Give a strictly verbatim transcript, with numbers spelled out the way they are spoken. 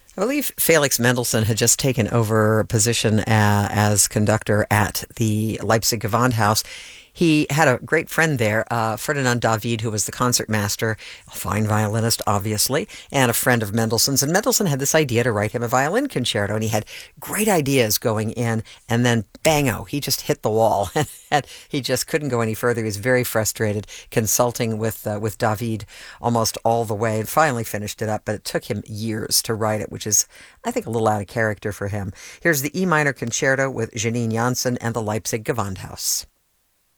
I believe Felix Mendelssohn had just taken over a position uh, as conductor at the Leipzig Gewandhaus. He had a great friend there, uh, Ferdinand David, who was the concertmaster, a fine violinist, obviously, and a friend of Mendelssohn's. And Mendelssohn had this idea to write him a violin concerto, and he had great ideas going in, and then bango, he just hit the wall, and he just couldn't go any further. He was very frustrated, consulting with uh, with David almost all the way, and finally finished it up. But it took him years to write it, which is, I think, a little out of character for him. Here's the E minor concerto with Janine Janssen and the Leipzig Gewandhaus.